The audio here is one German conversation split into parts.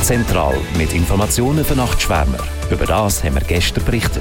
Zentral mit Informationen für Nachtschwärmer. Über das haben wir gestern berichtet.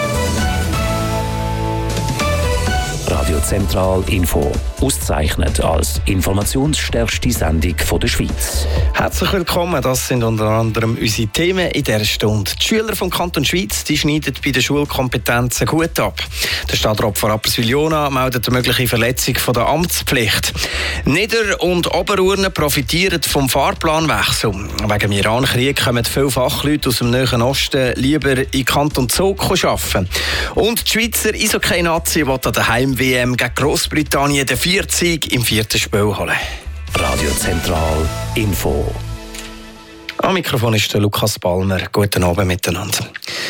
Radio Zentral Info. Ausgezeichnet als informationsstärkste Sendung der Schweiz. Herzlich willkommen, das sind unter anderem unsere Themen in dieser Stunde. Die Schüler vom Kanton Schweiz die schneiden bei den Schulkompetenzen gut ab. Der Stadtrat von Rapperswil-Jona meldet eine mögliche Verletzung von der Amtspflicht. Nieder- und Oberurne profitieren vom Fahrplanwechsel. Wegen dem Iran-Krieg kommen viele Fachleute aus dem Nahen Osten lieber in Kanton Zug arbeiten. Und die Schweizer Eishockey-Nazi will an der Heim-WM gegen Grossbritannien den 4. Sieg im 4. Spiel holen. Radio Zentral Info. Am Mikrofon ist der Lukas Palmer. Guten Abend miteinander.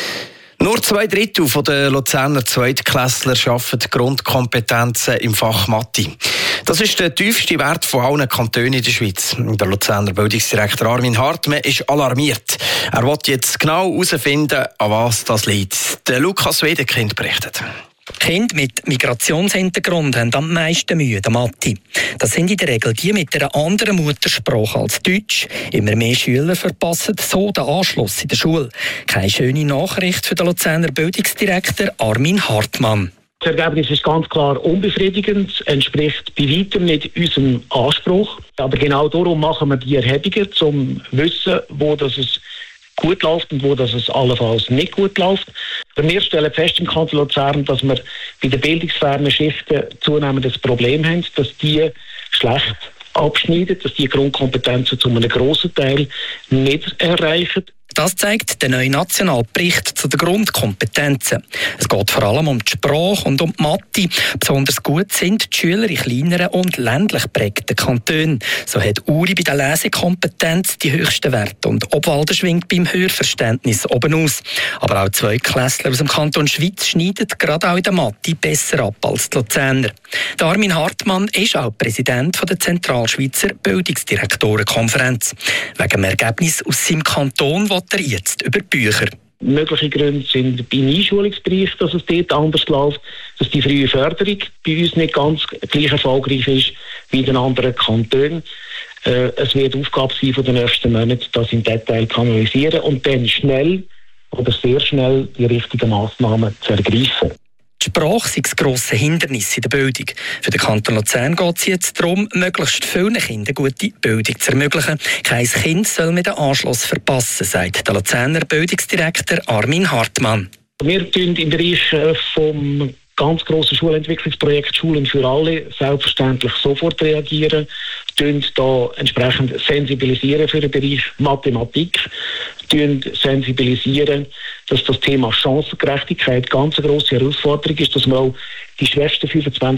Nur 2/3 der Luzerner Zweitklässler arbeiten Grundkompetenzen im Fach Mathe. Das ist der tiefste Wert von allen Kantonen in der Schweiz. Der Luzerner Bildungsdirektor Armin Hartmann ist alarmiert. Er will jetzt genau herausfinden, an was das liegt. Der Lukas Wedekind berichtet. Kinder mit Migrationshintergrund haben am meisten Mühe der Mathe. Das sind in der Regel die mit einer anderen Muttersprache als Deutsch. Immer mehr Schüler verpassen so den Anschluss in der Schule. Keine schöne Nachricht für den Luzerner Bildungsdirektor Armin Hartmann. Das Ergebnis ist ganz klar unbefriedigend, entspricht bei weitem nicht unserem Anspruch. Aber genau darum machen wir die Erhebungen, um zu wissen, wo das es gut läuft und wo das es allenfalls nicht gut läuft. Wir stellen fest im Kanton Luzern, dass wir bei den bildungsfernen Schichten zunehmend das Problem haben, dass die schlecht abschneiden, dass die Grundkompetenzen zu einem grossen Teil nicht erreichen. Das zeigt der neue Nationalbericht zu den Grundkompetenzen. Es geht vor allem um die Sprache und um die Mathe. Besonders gut sind die Schüler in kleineren und ländlich geprägten Kantonen. So hat Uri bei der Lesekompetenz die höchsten Werte und Obwalden schwingt beim Hörverständnis oben aus. Aber auch Zweitklässler aus dem Kanton Schweiz schneiden gerade auch in der Mathe besser ab als die Luzerner. Der Armin Hartmann ist auch Präsident der Zentralschweizer Bildungsdirektorenkonferenz. Wegen dem Ergebnis aus seinem Kanton will er jetzt über Bücher. Mögliche Gründe sind im Einschulungsbereich, dass es dort anders läuft, dass die frühe Förderung bei uns nicht ganz gleich erfolgreich ist wie in den anderen Kantonen. Es wird Aufgabe sein von den nächsten Monaten, das im Detail zu analysieren und dann schnell oder sehr schnell die richtigen Massnahmen zu ergreifen. Die Sprache sei das grosse Hindernis in der Bildung. Für den Kanton Luzern geht es jetzt darum, möglichst vielen Kindern gute Bildung zu ermöglichen. Kein Kind soll mit den Anschluss verpassen, sagt der Luzerner Bildungsdirektor Armin Hartmann. Wir tun im Bereich vom ganz grossen Schulentwicklungsprojekt Schulen für alle selbstverständlich sofort reagieren, tun da entsprechend sensibilisieren für den Bereich Mathematik, tun sensibilisieren, dass das Thema Chancengerechtigkeit ganz eine grosse Herausforderung ist, dass wir auch die schwächsten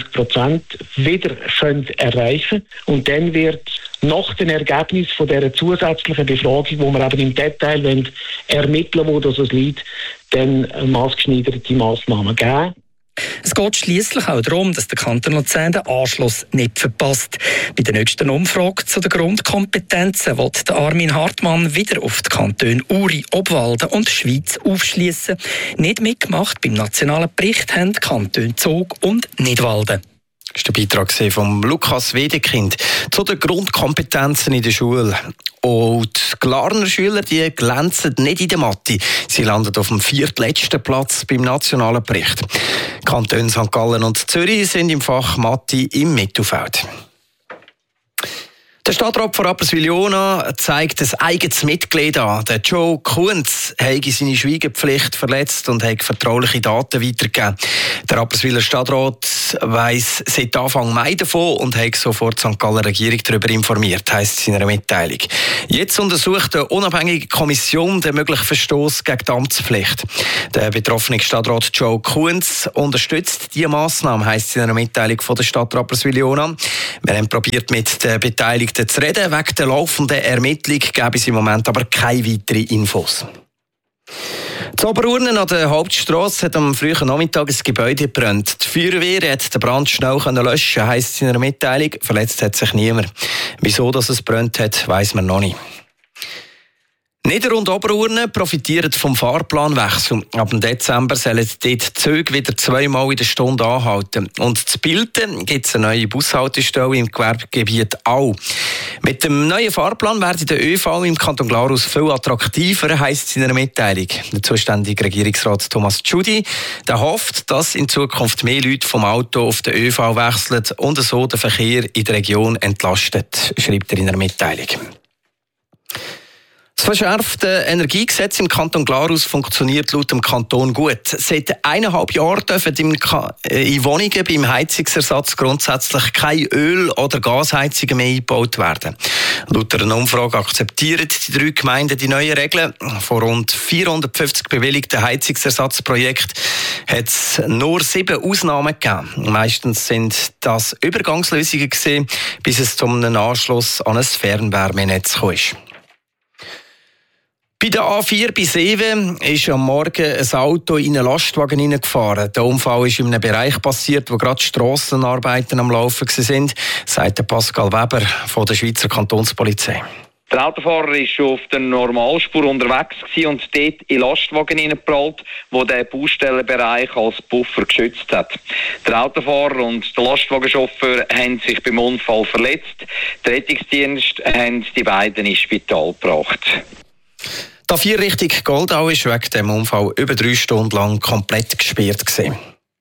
25% wieder erreichen können. Und dann wird nach dem Ergebnis von dieser zusätzlichen Befragung, wo wir eben im Detail ermitteln wollen, wo das liegt, dann maßgeschneiderte Massnahmen geben. Es geht schliesslich auch darum, dass der Kanton Luzern den Anschluss nicht verpasst. Bei der nächsten Umfrage zu den Grundkompetenzen will der Armin Hartmann wieder auf die Kantone Uri, Obwalden und Schweiz aufschliessen. Nicht mitgemacht beim nationalen Bericht haben die Kantone Zug und Nidwalden. Das war der Beitrag von Lukas Wedekind zu den Grundkompetenzen in der Schule. Und die Glarner Schüler die glänzen nicht in der Mathe. Sie landen auf dem 4. Platz beim nationalen Bericht. Die Kantone St. Gallen und Zürich sind im Fach Mathe im Mittelfeld. Der Stadtrat von Rapperswil-Jona zeigt ein eigenes Mitglied an. Der Joe Kunz hat seine Schweigepflicht verletzt und hat vertrauliche Daten weitergegeben. Der Rapperswiler Stadtrat weiss seit Anfang Mai davon und hat sofort die St. Galler Regierung darüber informiert, heisst es in einer Mitteilung. Jetzt untersucht eine unabhängige Kommission den möglichen Verstoß gegen die Amtspflicht. Der betroffene Stadtrat Joe Kunz unterstützt diese Massnahme, heisst es in einer Mitteilung von der Stadt Rapperswil-Jona. Wir haben probiert, mit den Beteiligten zu reden. Wegen der laufenden Ermittlung gäbe es im Moment aber keine weiteren Infos. In Oberurnen an der Hauptstrasse hat am frühen Nachmittag ein Gebäude gebrannt. Die Feuerwehr hat den Brand schnell löschen, heisst es in einer Mitteilung. Verletzt hat sich niemand. Wieso dass es gebrannt hat, weiss man noch nicht. Nieder- und Oberurne profitieren vom Fahrplanwechsel. Ab dem Dezember sollen dort Züge wieder 2-mal in der Stunde anhalten. Und zu Bilten gibt es eine neue Bushaltestelle im Gewerbegebiet Au. Mit dem neuen Fahrplan werde der ÖV im Kanton Glarus viel attraktiver, heisst es in einer Mitteilung. Der zuständige Regierungsrat Thomas Tschudi der hofft, dass in Zukunft mehr Leute vom Auto auf den ÖV wechseln und so den Verkehr in der Region entlastet, schreibt er in einer Mitteilung. Das verschärfte Energiegesetz im Kanton Glarus funktioniert laut dem Kanton gut. Seit 1,5 Jahren dürfen in Wohnungen beim Heizungsersatz grundsätzlich keine Öl- oder Gasheizungen mehr eingebaut werden. Laut einer Umfrage akzeptieren die 3 Gemeinden die neuen Regeln. Von rund 450 bewilligten Heizungsersatzprojekten hat es nur 7 Ausnahmen gegeben. Meistens sind das Übergangslösungen gewesen, bis es zu einem Anschluss an ein Fernwärmenetz kam. Bei der A4 bei Seewen ist am Morgen ein Auto in einen Lastwagen hineingefahren. Der Unfall ist in einem Bereich passiert, wo gerade Strassenarbeiten am Laufen waren, sagt Pascal Weber von der Schweizer Kantonspolizei. Der Autofahrer war auf der Normalspur unterwegs und dort in den Lastwagen hineingeprallt, wo der Baustellenbereich als Puffer geschützt hat. Der Autofahrer und der Lastwagenchauffeur haben sich beim Unfall verletzt. Der Rettungsdienst hat die beiden ins Spital gebracht. Die A4 Richtung Goldau ist wegen dem Unfall über 3 Stunden lang komplett gesperrt gewesen.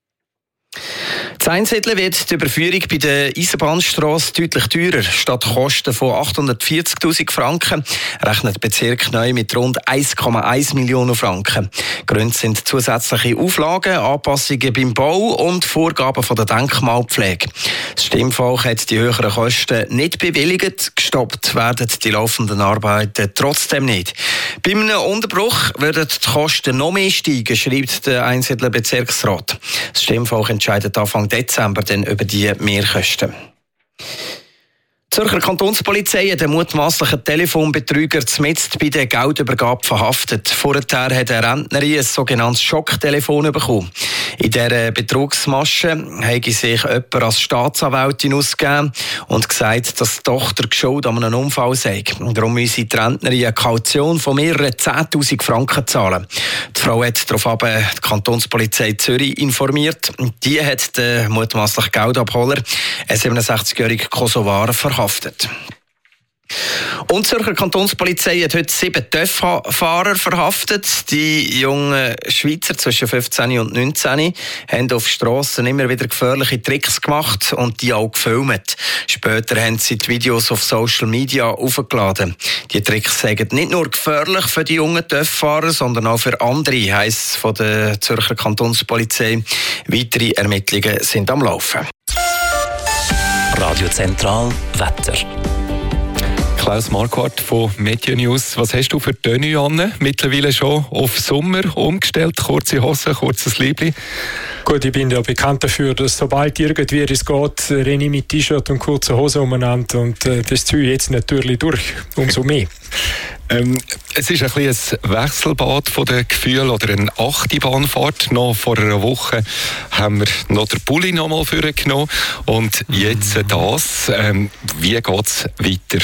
In Einsiedeln wird die Überführung bei der Eisenbahnstrasse deutlich teurer. Statt Kosten von 840'000 Franken rechnet der Bezirk neu mit rund 1,1 Millionen Franken. Gründe sind zusätzliche Auflagen, Anpassungen beim Bau und Vorgaben von der Denkmalpflege. Das Stimmvolk hat die höheren Kosten nicht bewilligt. Gestoppt werden die laufenden Arbeiten trotzdem nicht. Bei einem Unterbruch würden die Kosten noch mehr steigen, schreibt der Einsiedler Bezirksrat. Das Stimmvolk entscheidet Anfang Dezember dann über die Mehrkosten. Die Zürcher Kantonspolizei hat einen mutmaßlichen Telefonbetrüger zumindest bei der Geldübergabe verhaftet. Vorher hat eine Rentnerin ein sogenanntes Schocktelefon bekommen. In dieser Betrugsmasche habe sich jemand als Staatsanwältin ausgegeben und gesagt, dass die Tochter schuld an einem Unfall sei. Darum müsse die Rentnerin eine Kaution von mehreren 10'000 Franken zahlen. Die Frau hat daraufhin die Kantonspolizei Zürich informiert. Die hat den mutmaßlichen Geldabholer, einen 67-jährigen Kosovar, verhaftet. Und die Zürcher Kantonspolizei hat heute 7 TÜV-Fahrer verhaftet. Die jungen Schweizer zwischen 15 und 19 haben auf Strassen immer wieder gefährliche Tricks gemacht und die auch gefilmt. Später haben sie die Videos auf Social Media aufgeladen. Die Tricks sind nicht nur gefährlich für die jungen TÜV-Fahrer, sondern auch für andere, heisst es von der Zürcher Kantonspolizei. Weitere Ermittlungen sind am Laufen. Radio Zentral Wetter. Klaus Marquardt von Media News. Was hast du für Tenue an? Mittlerweile schon auf Sommer umgestellt, kurze Hosen, kurzes Liebli. Gut, ich bin ja bekannt dafür, dass sobald irgendwie es geht, renne ich mit T-Shirt und kurzer Hose umeinander und das ziehe ich jetzt natürlich durch, umso mehr. Es ist ein bisschen ein Wechselbad von den Gefühlen oder eine Achterbahnfahrt. Noch vor einer Woche haben wir noch den Pulli noch mal vorgenommen und jetzt das. Wie geht es weiter?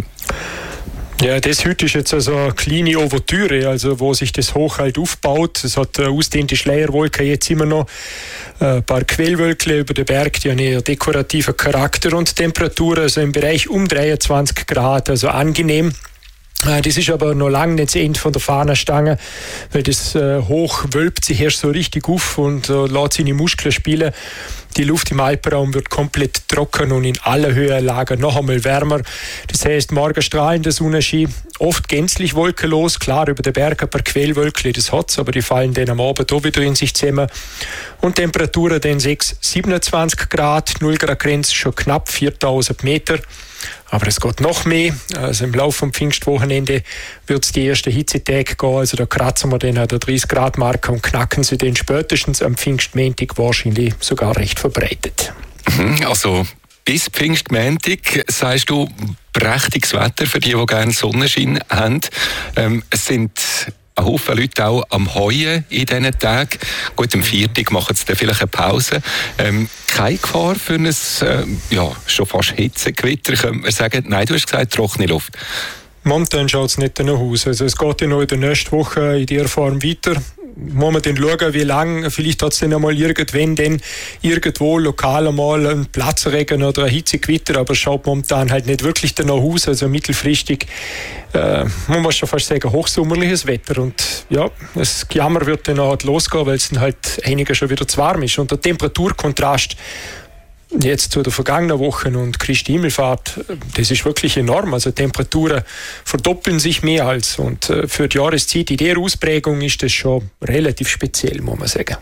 Ja, das heute ist jetzt also eine kleine Ouvertüre, also wo sich das Hoch halt aufbaut. Es hat eine ausdehnte Schleierwolke jetzt immer noch, ein paar Quellwölkchen über den Berg, die haben eher dekorativen Charakter und Temperatur, also im Bereich um 23 Grad, also angenehm. Das ist aber noch lange nicht das Ende von der Fahnenstange, weil das Hoch wölbt sich erst so richtig auf und lässt seine Muskeln spielen. Die Luft im Alpenraum wird komplett trocken und in aller Höhenlagen noch einmal wärmer. Das heißt, morgen strahlender Sonnenschein, oft gänzlich wolkenlos. Klar, über den Berg ein paar Quellwölkchen, das hat es, aber die fallen dann am Abend auch wieder in sich zusammen. Und Temperaturen dann 27 Grad, 0 Grad Grenze, schon knapp 4000 Meter. Aber es geht noch mehr. Also im Laufe vom Pfingstwochenende wird es die ersten Hitzetage gehen. Also da kratzen wir dann an der 30-Grad-Marke und knacken sie dann spätestens am Pfingstmontag wahrscheinlich sogar recht verbreitet. Also bis Pfingstmontag sagst du prächtiges Wetter für die gerne Sonnenschein haben. Es sind ein Haufen Leute auch am Heuen in diesen Tagen. Gut, am Viertag machen sie dann vielleicht eine Pause. Keine Gefahr für ein schon fast Hitzegewitter, könnte man sagen. Nein, du hast gesagt, trockene Luft. Momentan schaut es nicht danach aus. Also es geht ja noch in der nächsten Woche in dieser Form weiter. Muss man dann schauen, wie lange, vielleicht hat es dann einmal irgendwo lokal einmal einen Platzregen oder ein Hitzegewitter, aber es schaut momentan halt nicht wirklich danach aus. Also mittelfristig, man muss schon fast sagen, hochsommerliches Wetter. Und ja, das Gejammer wird dann halt losgehen, weil es dann halt einiger schon wieder zu warm ist. Und der Temperaturkontrast jetzt zu der vergangenen Woche und Christi Himmelfahrt, das ist wirklich enorm. Also Temperaturen verdoppeln sich mehr als. Und für die Jahreszeit in dieser Ausprägung ist das schon relativ speziell, muss man sagen.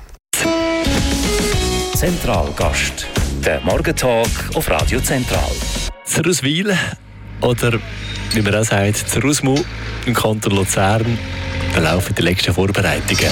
Zentralgast, der Morgentag auf Radio Zentral. Zeruswil, oder wie man auch sagt, Zerusmu im Kanton Luzern, da laufen die letzten Vorbereitungen.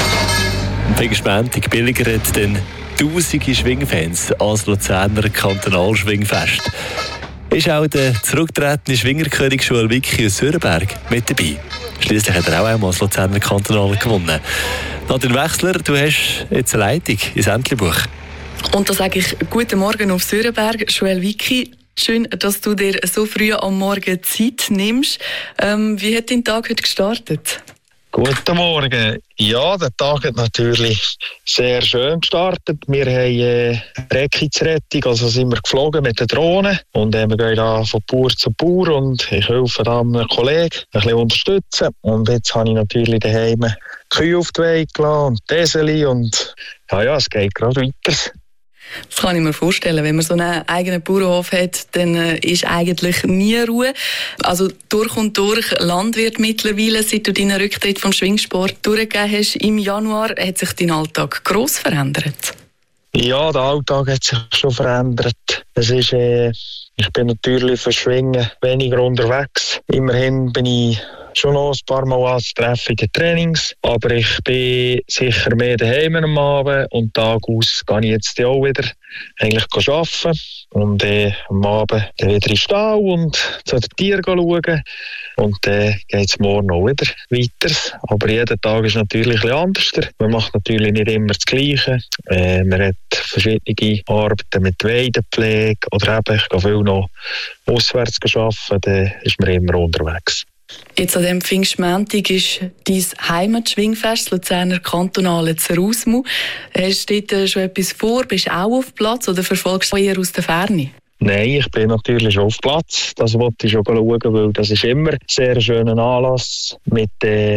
Am Pfingstmontag pilgern dann tausende Schwingfans als Luzerner Kantonalschwingfest. Ist auch der zurückgetretene Schwingerkönig Joel Wicki aus Sörenberg mit dabei. Schliesslich hat er auch einmal das Luzerner Kantonal gewonnen. Nadine Wechsler, du hast jetzt eine Leitung ins Entlebuch. Und da sage ich guten Morgen auf Sörenberg, Joel Wicki. Schön, dass du dir so früh am Morgen Zeit nimmst. Wie hat dein Tag heute gestartet? Guten Morgen. Ja, der Tag hat natürlich sehr schön gestartet. Wir haben Rettungsrettung, also sind wir geflogen mit der Drohne und wir gehen da von Bauer zu Bauer und ich helfe da einem Kollegen ein bisschen unterstützen. Und jetzt habe ich natürlich daheim Kühe auf die Weide gelassen und Teseli und ja, es geht gerade weiter. Das kann ich mir vorstellen. Wenn man so einen eigenen Bauernhof hat, dann ist eigentlich nie Ruhe. Also durch und durch Landwirt mittlerweile, seit du deinen Rücktritt vom Schwingsport durchgegeben hast im Januar, hat sich dein Alltag gross verändert? Ja, der Alltag hat sich schon verändert. Es ist, ich bin natürlich für Schwingen weniger unterwegs. Immerhin bin ich schon noch ein paar Mal anzutreffen in den Trainings, aber ich bin sicher mehr daheim am Abend und Tag aus gehe ich jetzt auch wieder eigentlich arbeiten und am Abend dann wieder in den Stall und zu den Tieren schauen und dann geht es morgen auch wieder weiter. Aber jeder Tag ist natürlich ein bisschen anders. Man macht natürlich nicht immer das Gleiche. Man hat verschiedene Arbeiten mit Weidepflege oder eben, ich gehe viel noch auswärts arbeiten, dann ist man immer unterwegs. Jetzt an diesem Pfingstmontag ist dein Heimatschwingfest, das Luzerner Kantonale Zerusmu. Hast du dort schon etwas vor? Bist du auch auf Platz oder verfolgst du eher aus der Ferne? Nein, ich bin natürlich schon auf Platz. Das wollte ich schon schauen, weil das ist immer ein sehr schöner Anlass mit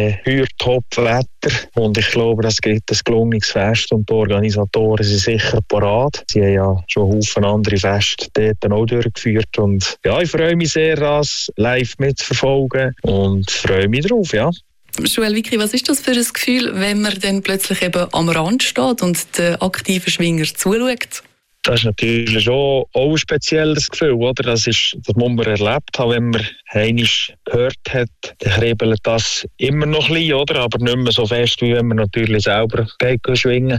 Top-Wetter. Und ich glaube, das gibt ein gelungenes Fest und die Organisatoren sind sicher parat. Sie haben ja schon Haufen andere Feste dort auch durchgeführt. Und ja, ich freue mich sehr, das live mitzuverfolgen und freue mich drauf, ja. Joel Wicki, was ist das für ein Gefühl, wenn man dann plötzlich eben am Rand steht und den aktiven Schwinger zuschaut? Das ist natürlich schon auch ein spezielles Gefühl, oder? Das muss man erlebt haben, wenn man einmal gehört hat, dann kribbelt das immer noch ein bisschen, oder? Aber nicht mehr so fest, wie wenn man natürlich selber geht schwingen.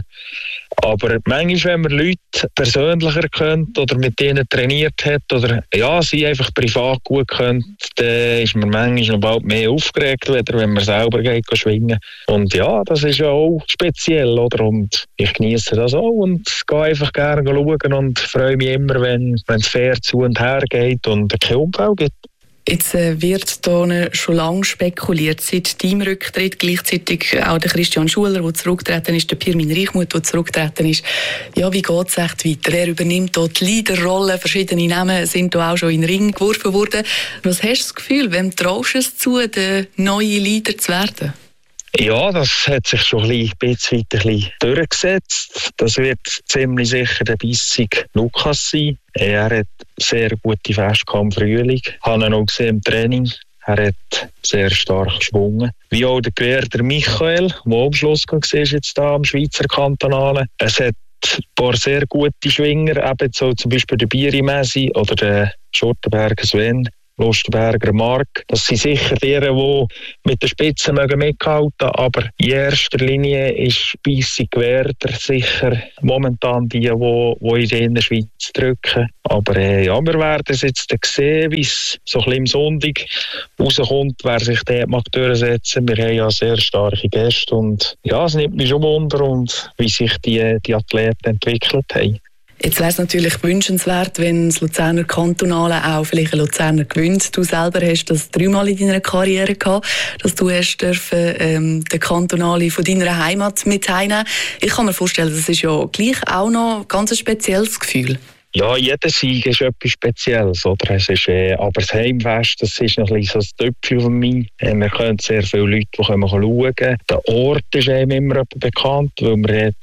Aber manchmal, wenn man Leute persönlicher kennt oder mit denen trainiert hat oder ja, sie einfach privat gut kennt, dann ist man manchmal noch bald mehr aufgeregt, wenn man selber geht schwingen. Und ja, das ist ja auch speziell, oder? Und ich genieße das auch und gehe einfach gerne schauen und freue mich immer, wenn es fair zu und her geht und kein Unfall gibt. Jetzt wird hier schon lange spekuliert, seit deinem Rücktritt, gleichzeitig auch der Christian Schuler, der zurückgetreten ist, der Pirmin Reichmuth, der zurückgetreten ist. Ja, wie geht es echt weiter? Wer übernimmt hier die Leaderrolle? Verschiedene Namen sind hier auch schon in den Ring geworfen worden. Was hast du das Gefühl, wem traust du es zu, der neue Leader zu werden? Ja, das hat sich schon ein bisschen durchgesetzt. Das wird ziemlich sicher der bissige Lukas sein. Er hat sehr gute Feste am Frühling. Ich habe ihn auch gesehen im Training. Er hat sehr stark geschwungen. Wie auch der Gewehrter Michael, der am Schluss war jetzt da am Schweizer Kantonalen. Es hat ein paar sehr gute Schwinger, eben so zum Beispiel der Bieri-Messi oder der Schottenberger Sven. Lustenberger Mark. Das sind sicher die, die mit der Spitze mithalten mögen, aber in erster Linie ist Bissig Werder sicher momentan die in der Schweiz drücken. Aber ja, wir werden es jetzt sehen, wie es so ein bisschen im Sonntag rauskommt, wer sich dort mag durchsetzen. Wir haben ja sehr starke Gäste und ja, es nimmt mich schon Wunder, und wie sich die Athleten entwickelt haben. Jetzt wäre es natürlich wünschenswert, wenn das Luzerner Kantonale auch vielleicht ein Luzerner gewinnt. Du selber hast das 3-mal in deiner Karriere gehabt, dass du hast den Kantonale von deiner Heimat mit heimnehmen. Ich kann mir vorstellen, das ist ja gleich auch noch ein ganz spezielles Gefühl. Ja, jeder Sieg ist etwas Spezielles, oder? Es ist, aber das Heimfest, das ist noch ein bisschen so ein Töpfchen von mir. Wir können sehr viele Leute, die schauen können. Der Ort ist einem immer bekannt, weil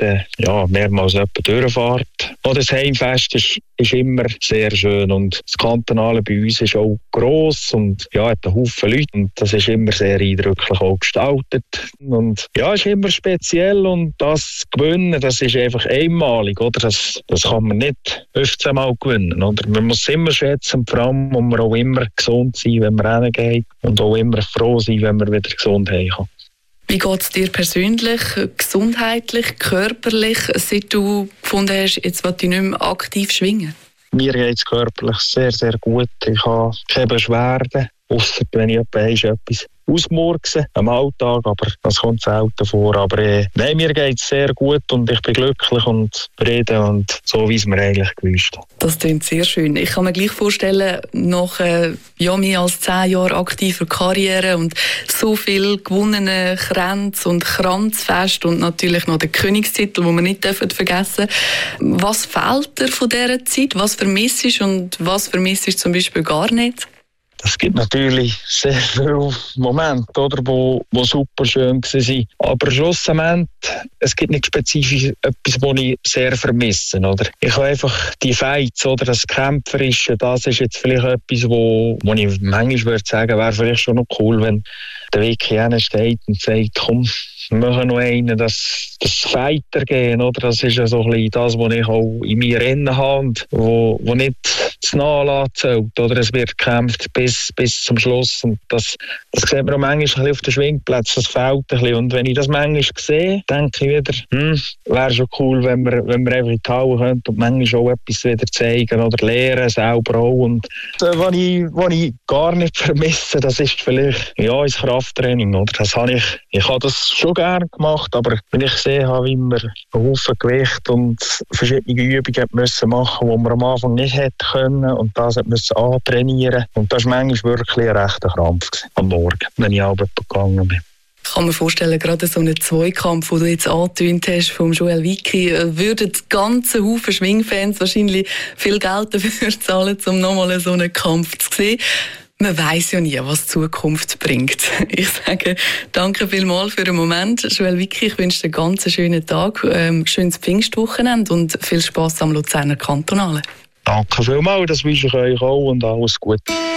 wir mehrmals durchfahren. Und das Heimfest ist immer sehr schön und das Kantonale bei uns ist auch gross und hat einen Haufen Leute und das ist immer sehr eindrücklich auch gestaltet und ja, ist immer speziell und das Gewinnen, das ist einfach einmalig, oder? Das kann man nicht 15 Mal gewinnen, oder? Man muss es immer schätzen, vor allem muss man auch immer gesund sein, wenn man hingeht und auch immer froh sein, wenn man wieder gesund heimkommt. Wie geht es dir persönlich, gesundheitlich, körperlich, seit du gefunden hast, jetzt will ich nicht mehr aktiv schwingen? Mir geht es körperlich sehr, sehr gut. Ich habe keine Beschwerden, ausser wenn ich etwas ausmurkse am Alltag, aber das kommt selten vor. Aber nein, mir geht es sehr gut und ich bin glücklich und zufrieden und so, wie es mir eigentlich gewünscht hat. Das klingt sehr schön. Ich kann mir gleich vorstellen, nach mehr als 10 Jahren aktiver Karriere und so viel gewonnene Kränze und Kranzfest und natürlich noch den Königstitel, den wir nicht vergessen dürfen. Was fehlt dir von dieser Zeit? Was vermisst du und was vermisst du zum Beispiel gar nicht? Es gibt natürlich sehr viele Momente, oder, wo super schön waren. Aber schlussendlich, es gibt nicht spezifisch etwas, was ich sehr vermisse. Oder? Ich habe einfach die Fights, oder, das Kämpferische, das ist jetzt vielleicht etwas, wo ich manchmal würde sagen, wäre vielleicht schon noch cool, wenn der Weg hier steht und sagt, komm, wir machen noch einen, das Weitergehen, oder? Das ist ja so ein bisschen das, was ich auch in mir drin habe und wo nicht das Nachlassen zählt, oder? Es wird gekämpft bis zum Schluss und das sieht man auch manchmal ein bisschen auf den Schwingplätzen, das fehlt ein bisschen. Und wenn ich das manchmal sehe, denke ich wieder, wäre schon cool, wenn wir einfach in die Halle könnten und manchmal auch etwas wieder zeigen oder lernen, selber auch. Und was ich gar nicht vermisse, das ist vielleicht das Krafttraining, oder? Das habe ich habe das schon gerne gemacht, aber wenn ich gesehen habe, wie wir einen Haufen Gewicht und verschiedene Übungen müssen machen, die wir am Anfang nicht hätten können und das müssen antrainieren. Und das war manchmal wirklich ein rechter Krampf am Morgen, wenn ich abends gegangen bin. Ich kann mir vorstellen, gerade so einen Zweikampf, den du jetzt angetönt hast, vom Joel Wicki, würden die ganzen Haufen Schwingfans wahrscheinlich viel Geld dafür zahlen, um nochmal so einen Kampf zu sehen. Man weiss ja nie, was die Zukunft bringt. Ich sage danke vielmals für den Moment. Joel Wicki, ich wünsche dir einen ganz schönen Tag, schönes Pfingstwochenende und viel Spass am Luzerner Kantonale. Danke vielmals, das wünsche ich euch auch und alles Gute.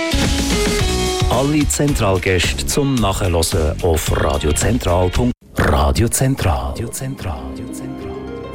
Alle Zentralgäste zum Nachhören auf radiozentral.ch. Radio Zentral.